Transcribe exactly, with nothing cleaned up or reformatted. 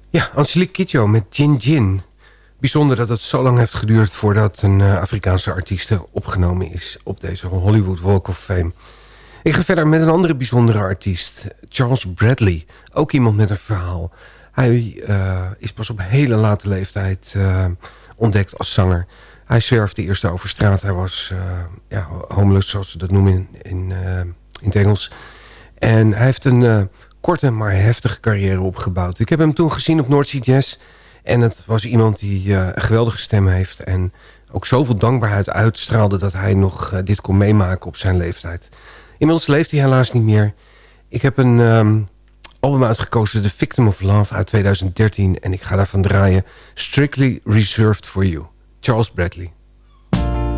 Ja, Angelique Kidjo met Gin Gin. Bijzonder dat het zo lang heeft geduurd voordat een uh, Afrikaanse artieste opgenomen is op deze Hollywood Walk of Fame. Ik ga verder met een andere bijzondere artiest, Charles Bradley. Ook iemand met een verhaal. Hij uh, is pas op hele late leeftijd uh, ontdekt als zanger. Hij zwerfde eerst over straat. Hij was uh, ja, homeless, zoals ze dat noemen in, in, uh, in het Engels. En hij heeft een uh, korte maar heftige carrière opgebouwd. Ik heb hem toen gezien op North Sea Jazz. En het was iemand die uh, een geweldige stem heeft. En ook zoveel dankbaarheid uitstraalde dat hij nog uh, dit kon meemaken op zijn leeftijd. Inmiddels leeft hij helaas niet meer. Ik heb een um, album uitgekozen, The Victim of Love uit tweeduizend dertien. En ik ga daarvan draaien Strictly Reserved for You. Charles Bradley.